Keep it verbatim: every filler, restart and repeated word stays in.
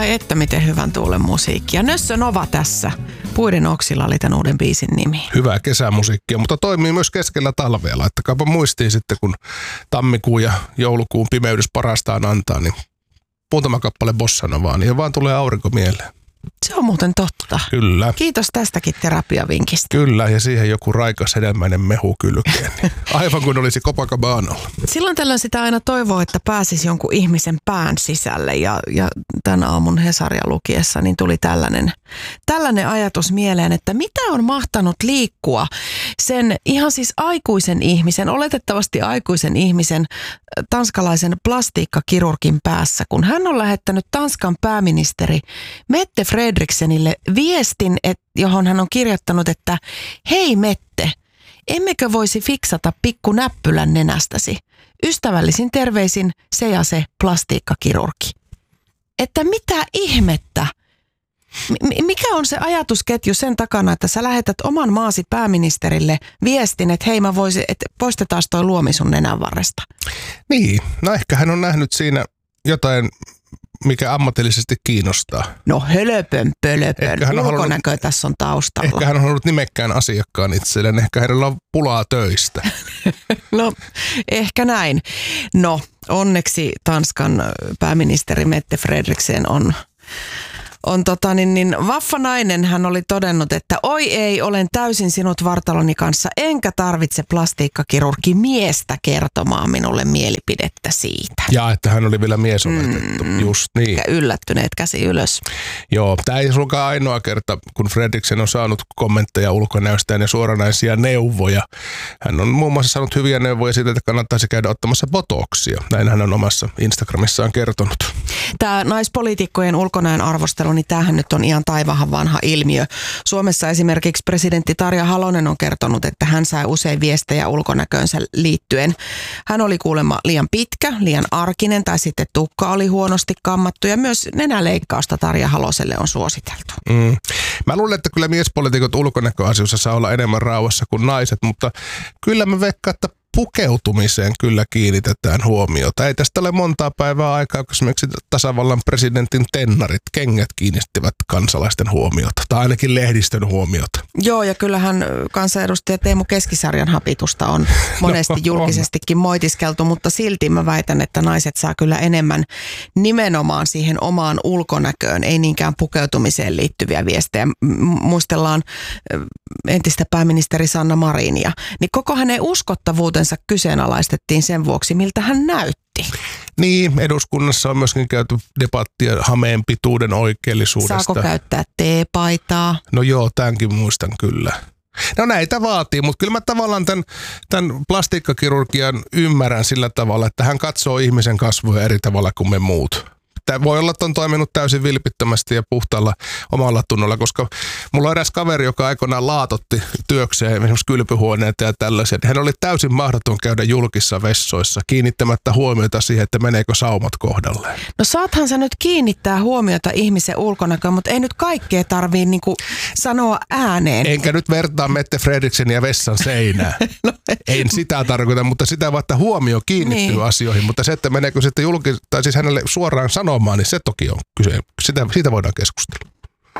Ai että miten hyvän tuulen musiikkia. Nössö Nova tässä. Puiden oksilla oli tämän uuden biisin nimi. Hyvää kesämusiikkia, mutta toimii myös keskellä talvea. Laittakaapa muistiin sitten, kun tammikuun ja joulukuun pimeydys parastaan antaa, niin muutama kappale bossanovaa, niin vaan tulee aurinko mieleen. Se on muuten totta. Kyllä. Kiitos tästäkin terapiavinkistä. Kyllä, ja siihen joku raikas hedelmäinen mehu kylkeen. Niin aivan kuin olisi Copacabanalla. Silloin tällöin sitä aina toivoo, että pääsisi jonkun ihmisen pään sisälle. Ja, ja tämän aamun Hesaria lukiessa niin tuli tällainen, tällainen ajatus mieleen, että mitä on mahtanut liikkua sen ihan siis aikuisen ihmisen, oletettavasti aikuisen ihmisen, tanskalaisen plastiikkakirurgin päässä, kun hän on lähettänyt Tanskan pääministeri Mette Fredriksenille viestin, et, johon hän on kirjoittanut, että hei Mette, emmekö voisi fiksata pikku näppylän nenästäsi? Ystävällisin terveisin se ja se plastiikkakirurgi. Että mitä ihmettä? M- mikä on se ajatusketju sen takana, että sä lähetät oman maasi pääministerille viestin, että hei mä voisin, että poistetaan toi luomi sun nenän varresta? Niin, no ehkä hän on nähnyt siinä jotain, mikä ammatillisesti kiinnostaa. No hölöpön pölöpön, ulkonäkö halunnut, tässä on taustalla. Ehkä hän on ollut nimekkään asiakkaan itselleen, ehkä hänellä on pulaa töistä. No ehkä näin. No onneksi Tanskan pääministeri Mette Fredriksen on... On tota niin, niin vaffanainen, hän oli todennut, että oi ei, olen täysin sinut vartaloni kanssa, enkä tarvitse plastiikkakirurgi miestä kertomaan minulle mielipidettä siitä. Ja että hän oli vielä mies oletettu, mm, just niin. Eikä yllättyneet käsi ylös. Joo, tämä ei suinkaan ainoa kerta, kun Fredriksen on saanut kommentteja ulkonäöstään ja suoranaisia neuvoja. Hän on muun muassa saanut hyviä neuvoja siitä, että kannattaisi käydä ottamassa botoksia. Näin hän on omassa Instagramissaan kertonut. Tämä naispoliitikkojen ulkonäön arvostelu, niin tämähän nyt on ihan taivahan vanha ilmiö. Suomessa esimerkiksi presidentti Tarja Halonen on kertonut, että hän sai usein viestejä ulkonäköönsä liittyen. Hän oli kuulemma liian pitkä, liian arkinen tai sitten tukka oli huonosti kammattu ja myös nenäleikkausta Tarja Haloselle on suositeltu. Mm. Mä luulen, että kyllä miespoliitikot ulkonäköasioissa saa olla enemmän rauhassa kuin naiset, mutta kyllä mä veikkaan, että pukeutumiseen kyllä kiinnitetään huomiota. Ei tästä ole montaa päivää aikaa, kun esimerkiksi tasavallan presidentin tennarit, kengät kiinnittivät kansalaisten huomiota, tai ainakin lehdistön huomiota. Joo, ja kyllähän kansanedustaja Teemu Keskisarjan hapitusta on monesti no, julkisestikin on. moitiskeltu, mutta silti mä väitän, että naiset saa kyllä enemmän nimenomaan siihen omaan ulkonäköön, ei niinkään pukeutumiseen liittyviä viestejä. Muistellaan entistä pääministeri Sanna Marinia, niin koko hänen uskottavuutensa kyseenalaistettiin sen vuoksi, miltä hän näytti. Niin, eduskunnassa on myöskin käyty debattia hameen pituuden oikeellisuudesta. Saako käyttää teepaitaa? No joo, tämänkin muistan kyllä. No näitä vaatii, mutta kyllä mä tavallaan tämän, tämän plastiikkakirurgian ymmärrän sillä tavalla, että hän katsoo ihmisen kasvoja eri tavalla kuin me muut. Tämä voi olla, että on toiminut täysin vilpittömästi ja puhtaalla omalla tunnolla, koska mulla on eräs kaveri, joka aikoinaan laatotti työkseen esimerkiksi kylpyhuoneita ja tällaisia. Hän oli täysin mahdoton käydä julkissa vessoissa kiinnittämättä huomiota siihen, että meneekö saumat kohdalleen. No saathan sä nyt kiinnittää huomiota ihmisen ulkonäköön, mutta ei nyt kaikkea tarvii niinku sanoa ääneen. Enkä nyt vertaa Mette Fredriksenia vessan seinään. no, en sitä tarkoita, mutta sitä vaan, että huomio kiinnittyy niin asioihin. Mutta se, että meneekö sitten julkis, tai siis hänelle suoraan sanomaan, niin se toki on kyse. Sitä, siitä voidaan keskustella.